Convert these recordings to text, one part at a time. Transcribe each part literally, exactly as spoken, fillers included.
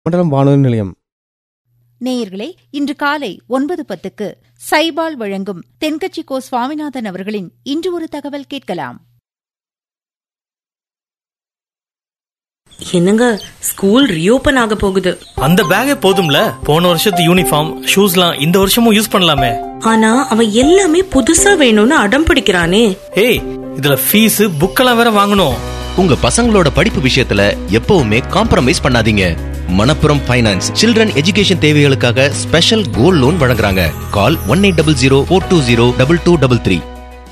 மண்டலம் வானொலி நிலையம். நேயர்களே, இன்று காலை ஒன்பது பத்துக்கு சைபால் வழங்கும் தென்கட்சி கோ சுவாமிநாதன் அவர்களின் இன்று ஒரு தகவல் கேட்கலாம். என்னங்க, ஸ்கூல் ரீஓபன் ஆக போகுது. அந்த பேக்கே போதும்ல, போன வருஷத்து யூனிஃபார்ம் ஷூஸ்லாம் இந்த வருஷமும் யூஸ் பண்ணலாமே. ஆனா அவன் எல்லாமே புதுசா வேணும்னு அடம் பிடிக்கிறானே. ஏய், இதுல ஃபீஸ் புக்கெல்லாம் வேற வாங்கணும். உங்க பசங்களோட படிப்பு விஷயத்துல எப்பவுமே காம்ப்ரமைஸ் பண்ணாதீங்க. மணப்புரம் ஃபைனான்ஸ் சில்ட்ரன் எஜுகேஷன் தேவைகளுக்காக ஸ்பெஷல் கோல்ட் லோன் வழங்குறாங்க. கால் one eight double zero four two zero double two double three.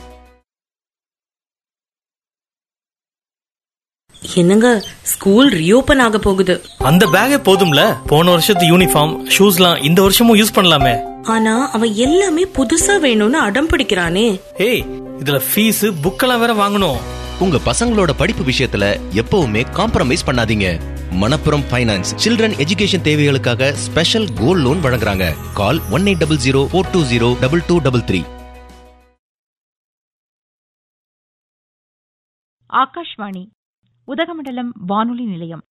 என்னங்க, ஸ்கூல் ரீஓபன் ஆக போகுது. அந்த பேக்கே போதும்ல, போன வருஷத்து யூனிஃபார்ம் ஷூஸ்லாம் இந்த வருஷமும் யூஸ் பண்ணலாமே. ஆனா அவன் எல்லாமே புதுசா வேணும்னு அடம் பிடிக்கிறானே. ஏய், இதுல ஃபீஸ் புக்கெல்லாம் வேற வாங்கணும். உங்க பசங்களோட படிப்பு விஷயத்துல எப்பவுமே காம்ப்ரமைஸ் பண்ணாதீங்க. மணப்புரம் ஃபைனான்ஸ் சில்ட்ரன் எஜுகேஷன் தேவைகளுக்காக ஸ்பெஷல் கோல்ட் லோன் வழங்குறாங்க. கால் one eight double zero four two zero double two double three. Akashvani Udhagamandalam வானொலி நிலையம்.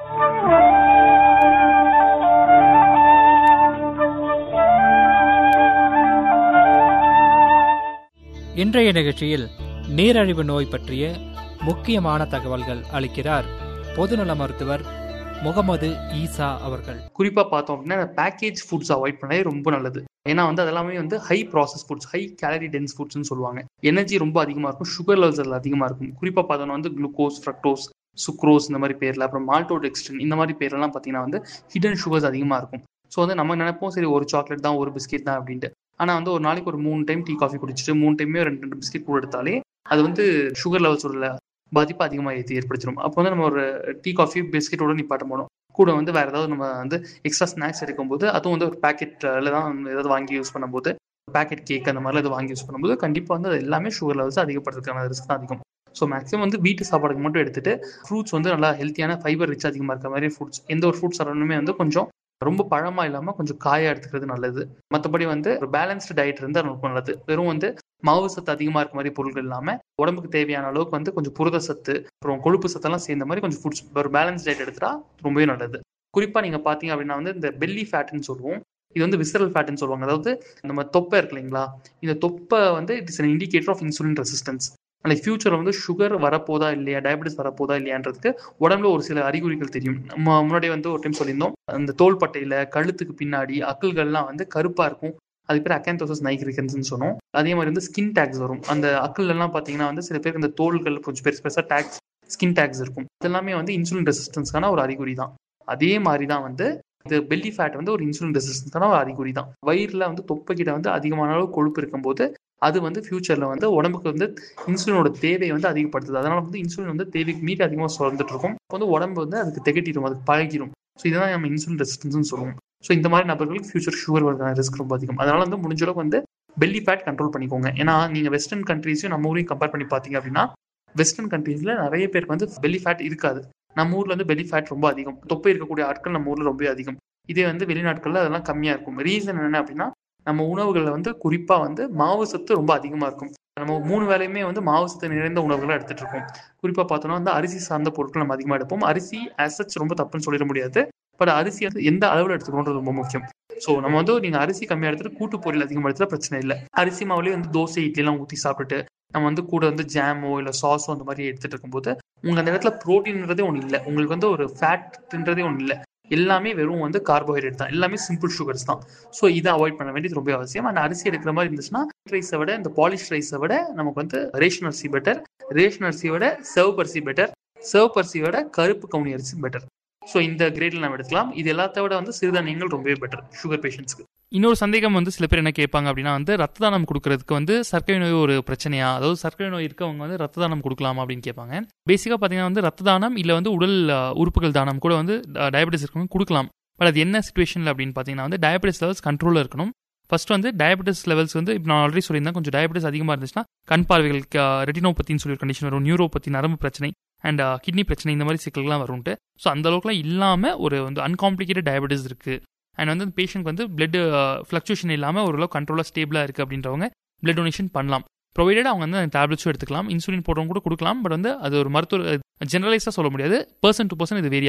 இன்றைய நிகழ்ச்சியில் நீரழிவு நோய் பற்றிய முக்கியமான தகவல்கள் அளிக்கிறார் பொதுநல மருத்துவர் முகமது ஈசா அவர்கள். குறிப்பா பார்த்தோம் அப்படின்னா பேக்கேஜ் ஃபுட்ஸ் அவாய்ட் பண்ணவே ரொம்ப நல்லது. ஏன்னா வந்து அதெல்லாமே வந்து high process foods, high calorie tense ஃபுட்ஸ்னு சொல்லுவாங்க. எனர்ஜி ரொம்ப அதிகமா இருக்கும், சுகர் லெவல்ஸ் அதில் அதிகமா இருக்கும். குறிப்பா பார்த்தோம்னா வந்து குளுக்கோஸ், ஃப்ரக்டோஸ், சுக்ரோஸ் இந்த மாதிரி பேர்ல, அப்புறம் மால்டோடெக்ஸ்டின் இந்த மாதிரி பேர்லாம் பார்த்தீங்கன்னா வந்து ஹிடன் சுகர்ஸ் அதிகமா இருக்கும். ஸோ வந்து நம்ம நினைப்போம் சரி ஒரு சாக்லேட் தான், ஒரு பிஸ்கெட் தான் அப்படின்ட்டு. ஆனால் வந்து ஒரு நாளைக்கு ஒரு மூணு டைம் டீ காஃபி குடிச்சிட்டு மூணு டைமே ரெண்டு ரெண்டு பிஸ்கெட் கூட எடுத்தாலே அது வந்து சுகர் லெவல்ஸோட பாதிப்பு அதிகமாக ஏற்றி ஏற்படுத்திடும். அப்போ வந்து நம்ம ஒரு டீ காஃபி பிஸ்கெட்டோட நிப்பாட்ட போனோம், கூட வந்து வேற ஏதாவது நம்ம வந்து எக்ஸ்ட்ரா ஸ்நாக்ஸ் எடுக்கும்போது, அதுவும் வந்து ஒரு பேக்கெட்ல தான் ஏதாவது வாங்கி யூஸ் பண்ணும்போது, பேக்கெட் கேக் அந்த மாதிரிலாம் எதாவது வாங்கி யூஸ் பண்ணும்போது கண்டிப்பாக வந்து அது எல்லாமே சுகர் லெவல்ஸ் அதிகப்படுறதுக்கான ரிஸ்க் தான் அதிகம். ஸோ மேக்ஸிமம் வந்து வீட்டு சாப்பாடுக்கு மட்டும் எடுத்துட்டு ஃப்ரூட்ஸ் வந்து நல்லா ஹெல்த்தியான ஃபைபர் ரிச் அதிகமாக இருக்க மாதிரி ஃப்ரூட்ஸ், எந்த ஒரு ஃப்ரூட்ஸ் சாப்பிடணுமே வந்து கொஞ்சம் ரொம்ப பழமா இல்லாமல் கொஞ்சம் காயாக எடுத்துக்கிறது நல்லது. மற்றபடி வந்து ஒரு பேலன்ஸ்டு டயட் இருந்தால் ரொம்ப நல்லது. வெறும் வந்து மாவு சத்து அதிகமாக இருக்க மாதிரி பொருட்கள் இல்லாமல் உடம்புக்கு தேவையான அளவுக்கு வந்து கொஞ்சம் புரத சத்து, அப்புறம் கொழுப்பு சத்தெல்லாம் சேர்ந்த மாதிரி கொஞ்சம் ஃபுட்ஸ், ஒரு பேலன்ஸ் டயட் எடுத்துட்டா ரொம்பவே நல்லது. குறிப்பாக நீங்கள் பார்த்தீங்க அப்படின்னா வந்து இந்த பெல்லி ஃபேட்னு சொல்லுவோம், இது வந்து விசரல் ஃபேட்னு சொல்லுவாங்க. அதாவது நம்ம தொப்பை இருக்கு இல்லைங்களா, இந்த தொப்பை வந்து it is an indicator of insulin resistance. நாளைக்கு ஃபியூச்சரில் வந்து சுகர் வரப்போதா இல்லையா, டயபெட்டிஸ் வரப்போதா இல்லையான்றதுக்கு உடம்புல ஒரு சில அறிகுறிகள் தெரியும். நம்ம முன்னாடி வந்து ஒரு டைம் சொல்லியிருந்தோம், அந்த தோல் பட்டையில கழுத்துக்கு பின்னாடி அக்கல்கள்லாம் வந்து கருப்பாக இருக்கும், அது பேர் அகாந்தோசஸ் நைக்ரிகன்ஸ்னு சொன்னோம். அதே மாதிரி வந்து ஸ்கின் டேக்ஸ் வரும். அந்த அக்கல் எல்லாம் பார்த்தீங்கன்னா வந்து சில பேருக்கு இந்த தோள்கள் கொஞ்சம் பெருசு பெருசாக டேக்ஸ், ஸ்கின் டேக்ஸ் இருக்கும். இதெல்லாமே வந்து இன்சுலின் ரெசிஸ்டன்ஸ்க்கான ஒரு அறிகுறி தான். அதே மாதிரி தான் வந்து இது பெல்லி ஃபேட் வந்து ஒரு இன்சுலின் ரெசிஸ்டன்ஸ்க்கான ஒரு அறிகுறி தான். வயிறில் வந்து தொப்பைக்கிட்ட வந்து அதிகமான அளவு கொழுப்பு இருக்கும்போது அது வந்து ஃபியூச்சரில் வந்து உடம்புக்கு வந்து இன்சுலினோட தேவையை வந்து அதிகப்படுத்துது. அதனால வந்து இன்சுலின் வந்து தேவைக்கு மீறி அதிகமாக சுரந்துட்டு இருக்கும். இப்போ வந்து உடம்பு வந்து அதுக்கு திகட்டிடும், அதுக்கு பழகிடும். ஸோ இதுதான் நம்ம இன்சுலின் ரெசிஸ்டன்ஸ்னு சொல்லுவோம். ஸோ இந்த மாதிரி நபர்களுக்கு ஃபியூச்சர் சுகர் வரதுக்கான ரிஸ்க் ரொம்ப அதிகம். அதனால வந்து முடிஞ்ச அளவுக்கு வந்து பெல்லி ஃபேட் கண்ட்ரோல் பண்ணிக்கோங்க. ஏன்னா நீங்கள் வெஸ்டர்ன் கண்ட்ரீஸையும் நம்ம ஊரையும் கம்பேர் பண்ணி பார்த்தீங்க அப்படின்னா வெஸ்டர்ன் கண்ட்ரீஸில் நிறைய பேருக்கு வந்து பெல்லி ஃபேட் இருக்காது. நம்ம ஊரில் வந்து பெல்லி ஃபேட் ரொம்ப அதிகம், தொப்பை இருக்கக்கூடிய ஆட்கள் நம்ம ஊரில் ரொம்ப அதிகம். இதே வந்து வெளிநாட்களில் அதெல்லாம் கம்மியாக இருக்கும். ரீசன் என்ன அப்படின்னா நம்ம உணவுகளில் வந்து குறிப்பாக வந்து மாவு சத்து ரொம்ப அதிகமாக இருக்கும். நம்ம மூணு வேலையுமே வந்து மாவு சத்து நிறைந்த உணவுகளை எடுத்துகிட்டு இருக்கோம். குறிப்பாக பார்த்தோம்னா வந்து அரிசி சார்ந்த பொருட்கள் நம்ம அதிகமாக எடுப்போம். அரிசி ஆஸ் சச் ரொம்ப தப்புன்னு சொல்லிட முடியாது, பட் அரிசி வந்து எந்த அளவில் எடுத்துக்கணுன்றது ரொம்ப முக்கியம். ஸோ நம்ம வந்து நீங்கள் அரிசி கம்மியாக எடுத்துகிட்டு கூட்டு பொரியல் அதிகமாக எடுத்துகிட்டா பிரச்சனை இல்லை. அரிசி மாவுலேயே வந்து தோசை இட்லிலாம் ஊற்றி சாப்பிட்டுட்டு நம்ம வந்து கூட வந்து ஜாமோ இல்லை சாஸோ அந்த மாதிரி எடுத்துகிட்டு இருக்கும்போது உங்களுக்கு அந்த இடத்துல ப்ரோட்டீன்ன்றதே ஒன்று இல்லை, உங்களுக்கு வந்து ஒரு ஃபேட்ன்றதே ஒன்று இல்லை. எல்லாமே வெறும் வந்து கார்போஹைட்ரேட் தான், எல்லாமே சிம்பிள் சுகர்ஸ் தான். ஸோ இதை அவாய்ட் பண்ண வேண்டியது ரொம்ப அவசியம். அந்த அரிசி எடுக்கிற மாதிரி இருந்துச்சுன்னா ரைஸை விட இந்த பாலிஷ் ரைஸை விட நமக்கு வந்து ரேஷன் அரிசி பெட்டர், ரேஷன் அரிசியை விட சிவப்பு அரிசி பெட்டர், சிவப்பு அரிசியை விட கருப்பு கவுனி அரிசி பெட்டர். ஸோ இந்த கிரேடில் நம்ம எடுக்கலாம். இது எல்லாத்த விட வந்து சிறுதானியங்கள் ரொம்பவே பெட்டர் சுகர் பேஷண்ட்ஸ்க்கு. இன்னொரு சந்தேகம் வந்து சில பேர் என்ன கேட்பாங்க அப்படின்னா வந்து ரத்த தானம் கொடுக்கறதுக்கு வந்து சர்க்கரை நோய் ஒரு பிரச்சனையா, அதாவது சர்க்கரை நோய் இருக்கவங்க வந்து ரத்த தானம் கொடுக்கலாமா அப்படின்னு கேட்பாங்க. பேசிக்காக பார்த்தீங்கன்னா வந்து ரத்த தானம் இல்லை வந்து உடல் உறுப்புகள் தானம் கூட வந்து டயபெட்டிஸ் இருக்கவங்க கொடுக்கலாம். பட் அது என்ன சிச்சுவேஷனில் அப்படின்னு பார்த்தீங்கன்னா வந்து டயபெட்டிஸ் லெவல்ஸ் கண்ட்ரோலில் இருக்கணும். ஃபர்ஸ்ட் வந்து டயபெட்டிஸ் லெவல்ஸ் வந்து இப்போ நான் ஆல்ரெடி சொல்லியிருந்தேன், கொஞ்சம் டயபெட்டிஸ் அதிகமாக இருந்துச்சுன்னா கண் பார்வைகளுக்கு ரெட்டினோபத்தின்னு சொல்லி ஒரு கண்டிஷன் வரும், நியூரோபத்தி நரம்பு பிரச்சனை அண்ட் கிட்னி பிரச்சனை இந்த மாதிரி சிக்கல்கள்லாம் வரும்ட்டு. ஸோ அந்த அளவுக்குலாம் இல்லாமல் ஒரு வந்து அன்காம்ப்ளிகேட்டட் டயபெட்டிஸ் இருக்குது அண்ட் வந்து பேஷண்ட் வந்து பிளட் ஃப்ளக்சுவேஷன் இல்லாமல் ஓரளவு கண்ட்ரோலாக ஸ்டேபிளாக இருக்குது அப்படின்றவங்க பிளட் டொனேஷன் பண்ணலாம். ப்ரொவைடட் அவங்க வந்து டேப்லெட்ஸும் எடுத்துக்கலாம், இன்சுலின் போடுறவங்க கூட கொடுக்கலாம். பட் வந்து அது ஒரு மருத்துவ ஜெனரலைஸாக சொல்ல முடியாது, பர்சன் டு பர்சன் இது வேரி ஆகும்.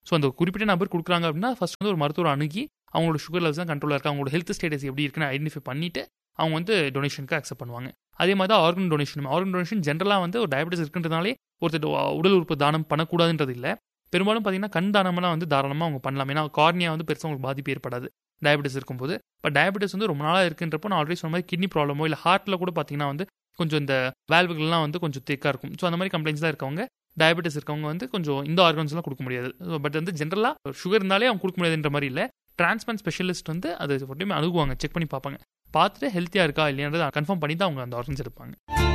ஸோ அந்த குறிப்பிட்ட நபர் கொடுக்குறாங்க அப்படின்னா ஃபர்ஸ்ட் வந்து ஒரு மருத்துவர் அணுகி அவங்களோட சுகர் லெவல்ஸ் தான் கண்ட்ரோலாக இருக்கா, அவங்களோட ஹெல்த் ஸ்டேட்டஸ் எப்படி இருக்குன்னு ஐடென்டிஃபை பண்ணிட்டு அவங்க வந்து டொனேஷனுக்கு அக்செப்ட் பண்ணுவாங்க. அதே மாதிரி தான் ஆர்கன் டொனேஷன். ஆர்கன் டொனேஷன் ஜென்ரலாக வந்து ஒரு டயபெட்டிஸ் இருக்குன்றதுனாலே ஒருத்தர் உடல் உறுப்பு தானம் பண்ணக்கூடாதுன்றது இல்லை. பெரும்பாலும் பார்த்தீங்கன்னா கண் தானம்லாம் வந்து தாராளமாக அவங்க பண்ணலாம். ஏன்னா கார்னியா வந்து பெருசாக உங்களுக்கு பாதிப்பு ஏற்படாது டயபெட்டிஸ் இருக்கும்போது. இப்போ டயபெட்டிஸ் வந்து ரொம்ப நாளாக இருக்குன்றப்போ நான் ஆல்ரெடி சொன்ன மாதிரி கிட்னி ப்ராப்ளமோ இல்லை ஹார்ட்டில் கூட பார்த்தீங்கன்னா வந்து கொஞ்சம் இந்த வேல்வுகள்லாம் வந்து கொஞ்சம் தேக்காக இருக்கும். ஸோ அந்த மாதிரி கம்ப்ளைண்ட்ஸ்லாம் இருக்கவங்க டயபெட்டிஸ் இருக்கவங்க வந்து கொஞ்சம் இந்த ஆர்கன்ஸ்லாம் கொடுக்க முடியாது. பட் வந்து ஜென்ரலாக சுகர் இருந்தாலே அவங்க கொடுக்க முடியாதுன்ற மாதிரி இல்லை. டிரான்ஸ்பிளான்ட் ஸ்பெஷலிஸ்ட் வந்து அது எப்பவுமே அணுகுவாங்க, செக் பண்ணி பார்ப்பாங்க, பார்த்துட்டு ஹெல்த்தியாக இருக்கா இல்லையான்றதை கன்ஃபார்ம் பண்ணி தான் அவங்க அந்த ஆர்கன்ஸ் எடுப்பாங்க.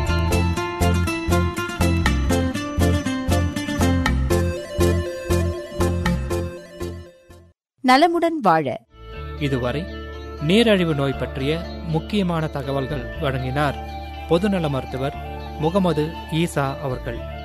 நலமுடன் வாழ இதுவரை நீரழிவு நோய் பற்றிய முக்கியமான தகவல்கள் வழங்கினார் பொதுநல மருத்துவர் முகமது ஈசா அவர்கள்.